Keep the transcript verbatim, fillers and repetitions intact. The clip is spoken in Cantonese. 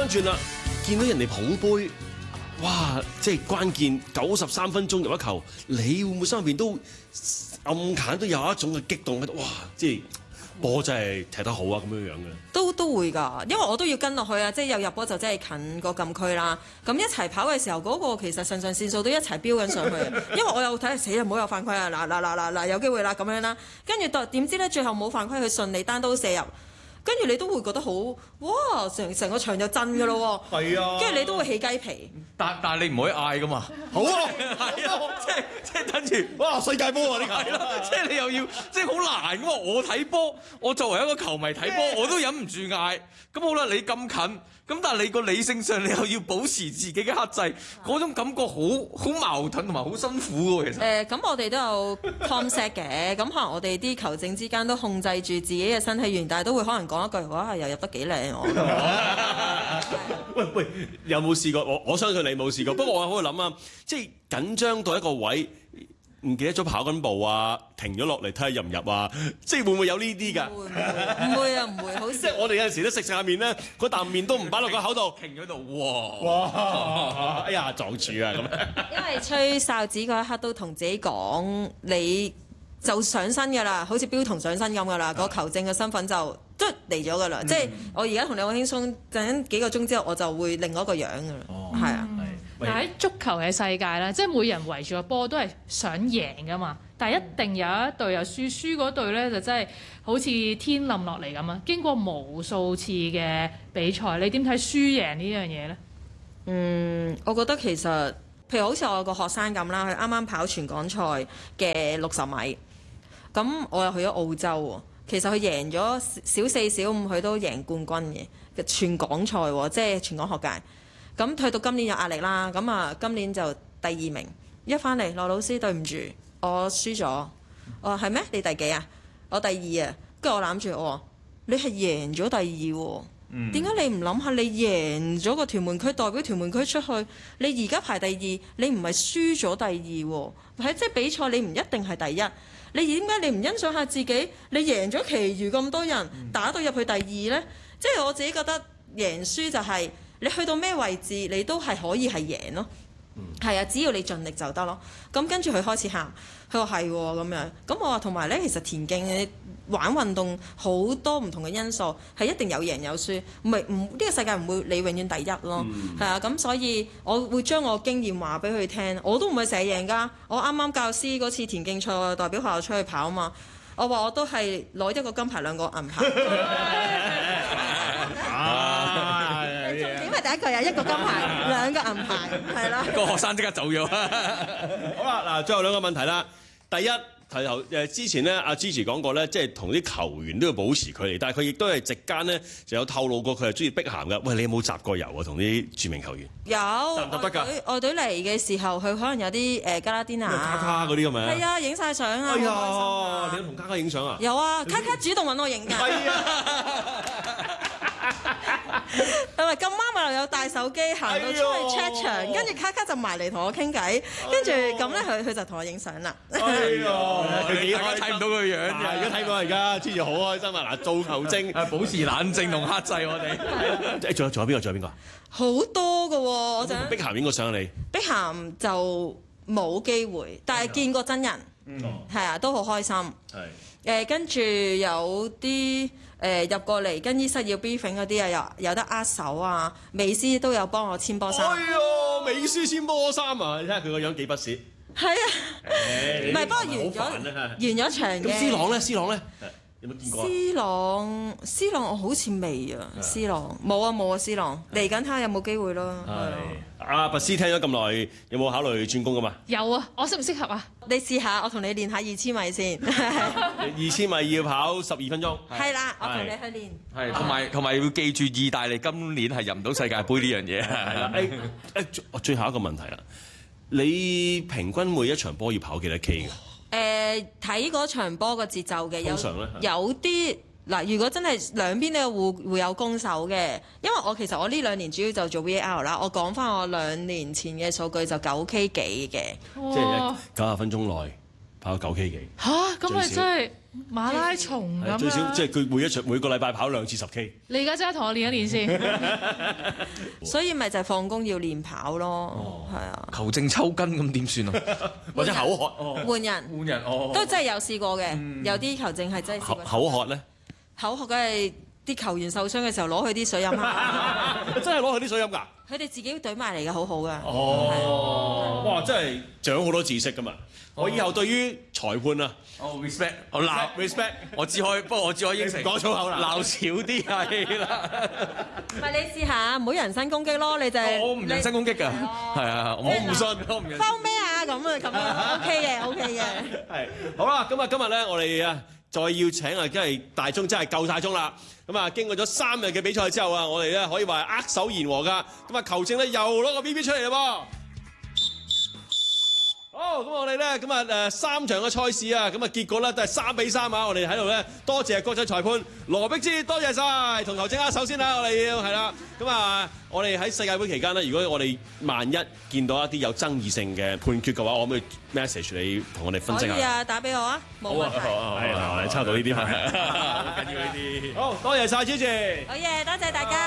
轉啦，見到人哋捧杯，哇！即係關鍵九十三分鐘入一球，你會唔會心入邊都暗揀都有一種嘅激動喺度？哇！即係波真係踢得好啊，咁樣樣嘅。 都都會㗎，因為我都要跟落去啊！即係有入波就真係近個禁區啦。咁一齊跑嘅時候，嗰、那個其實腎上腺素都一齊飆緊上去。因為我有睇死啦，唔好有犯規啊！嗱嗱嗱嗱嗱，有機會啦咁樣啦。跟住點知咧，最後冇犯規，佢順利單刀射入。跟住你都會覺得好哇！成成個場就震㗎咯喎。係啊。跟住你都會起雞皮。 但但係你唔可以嗌㗎嘛。好啊，係啊，即係即係等住哇世界波啊！呢個係啦，即係你又要即係好難㗎嘛。我睇波，我作為一個球迷睇波，我都忍唔住嗌。咁好啦，你咁近。咁但係你個理性上，你又要保持自己嘅克制，嗰種感覺好好矛盾同埋好辛苦喎。其實誒，咁、呃、我哋都有 concept 嘅，咁可能我哋啲球證之間都控制住自己嘅身體語言，但係都會可能講一句哇，又入得幾靚我。 喂喂，有冇試過？我我相信你冇試過，不過我喺度諗啊，即係緊張到一個位。唔記得咗跑緊步啊，停咗落嚟睇下入唔入啊，即係會唔會有呢啲㗎？ 唔會，會啊，唔會，好即係我哋有陣時都食食下面咧，嗰啖麵都唔擺落個口度， 停咗度，哇！ 哇！哎呀，撞住啊咁。 因為吹哨子嗰一刻都同自己講，你就上身㗎啦，好似標童上身咁㗎啦，個球證嘅身份就都嚟咗㗎啦。即係我而家同你好輕鬆，陣幾個鐘之後我就會另外一個樣㗎啦。 哦， 係啊。 但喺足球嘅世界咧，即係每人圍住個波都係想贏噶嘛，但係一定有一隊又輸，輸嗰隊咧就真係好似天冧落嚟咁啊！經過無數次嘅比賽，你點睇輸贏呢樣嘢咧？ 嗯，我覺得其實譬如好似我有個學生咁啦，佢啱啱跑全港賽嘅六十米，咁我又去咗澳洲喎。其實佢贏咗小四小五，佢都贏冠軍嘅全港賽喎，即係全港學界。咁去到今年有壓力啦，咁啊今年就第二名，一翻嚟羅老師對唔住，我輸咗。我話係咩？你第幾啊？我第二啊。跟住我攬住我話，你係贏咗第二喎。點解、嗯、你唔諗下你贏咗個屯門區，代表屯門區出去？你而家排第二，你唔係輸咗第二喎？喺即係比賽，你唔一定係第一。你點解你唔欣賞下自己？你贏咗其餘咁多人，打到入去第二呢？即係我自己覺得贏輸就係、是。你去到咩位置，你都係可以係贏咯。係啊、嗯，只要你盡力就得咯。咁跟住佢開始喊，佢話係喎咁樣。咁我話同埋咧，其實田徑你玩運動好多唔同嘅因素，係一定有贏有輸，唔係唔呢個世界唔會你永遠第一咯。係啊、嗯，咁所以我會將我經驗話俾佢聽。我都唔係成日贏㗎。我啱啱教師嗰次田徑賽代表學校出去跑啊嘛，我話我都係攞一個金牌兩個銀牌。第一個有一個金牌，兩個銀牌，係啦。 個學生即刻走咗。 好啦，嗱，最後兩個問題啦。第一，提頭誒之前咧，阿 Gigi 講過咧，即係同啲球員都要保持距離，但係佢亦都係席間咧就有透露過佢係中意碧咸㗎。喂，你有冇集過郵啊？同啲著名球員有。 集唔集得㗎？ 外隊嚟嘅時候，佢可能有啲誒加拉甸拿、 卡卡嗰啲咁樣。係啊，影晒相啊！ 哎呀，你有同卡卡影相啊？ 有啊，卡卡主動揾我影㗎。係啊。因為咁啱又有帶手機行到出去 check 場，跟住卡卡就埋嚟同我傾偈，跟住咁咧佢佢就同我影相啦。哎呀，佢幾開睇唔到佢樣， 而家睇到而家，Gigi好開心啊！嗱，做球證保持冷靜同克制我哋。 誒，仲有仲有邊個？仲有邊個？ 好多㗎喎，我就碧咸影過相你。 碧咸就冇機會，但係見過真人，係啊，都好開心。係誒，跟住有啲。誒、呃、入過嚟更衣室要 briefing 嗰啲啊，有有得握手啊，美斯都有幫我簽波衫。哎呀，美斯簽波衫啊！你睇下佢個樣幾不屑。係啊，唔係，不過完咗完咗場嘅。咁 C 朗咧？C 朗咧？有冇見過啊 ？C 朗 C 朗我好似未啊 ，C 朗冇啊冇啊 ，C 朗嚟緊睇下有冇機會咯。係阿拔斯聽咗咁耐，有冇考慮轉工噶嘛？ 有啊，我適唔適合啊？ 你試下，我同你練下二千米先。 二千米要跑十二分鐘。 係啦，我同你去練。 係，同埋同埋要記住，意大利今年係入唔到世界盃呢樣嘢。係啦， 誒誒，最後一個問題啦，你平均每一場波要跑幾多 K 嘅？ 誒睇嗰場波個節奏嘅，有通常咧有啲嗱，如果真係兩邊都有互互有攻守嘅，因為我其實我呢兩年主要就做 V A R 啦，我講翻我兩年前嘅數據就九 K 幾嘅， 即係九十分鐘內跑九 K 幾嚇，咁咪真係馬拉松咁最少樣。 即係佢每一場每個禮拜跑兩次十 K。 你而家即刻同我練一練先。 所以咪就係放工要練跑咯，係啊。 球證抽筋咁點算啊？ 或者口渴， 換人換人哦， 都真係有試過嘅，有啲球證係真係試口過。 口渴咧， 口渴梗係啲球員受傷嘅時候攞佢啲水飲下， 真係攞佢啲水飲㗎。 佢哋自己隊埋嚟嘅，好好㗎。 哦，哇！真係長好多知識㗎嘛。我以後對於裁判啊， 哦 respect，我鬧 respect，我只可以，不過我只可以應承講粗口啦， 鬧少啲係啦。 唔係你試下，唔好人身攻擊咯，你就係我唔人身攻擊㗎，係啊，我唔信，我唔人。 包咩啊？咁啊，咁樣 OK 嘅，OK 嘅。 係好啦，咁啊今日咧，我哋啊再要請啊，真係大鐘真係夠晒鐘啦。咁啊，經過咗三日嘅比賽之後啊，我哋咧可以話係握手言和㗎。咁啊，球證咧又攞個 B B 出嚟啦噃。好，咁我哋咧咁啊誒三場嘅賽事啊，咁啊結果咧都係三比三啊！我哋喺度咧多謝國際裁判羅碧芝，多謝晒，同球證握手先啦，我哋要係啦。咁啊，我哋喺世界盃期間咧，如果我哋萬一見到一啲有爭議性嘅判決嘅話，我可唔可以 message 你同我哋分析下？ 可以啊，打俾我啊，冇問題。 係啊，抽到呢啲係，好緊要呢啲。好多謝晒，主持。 好嘢，多謝大家。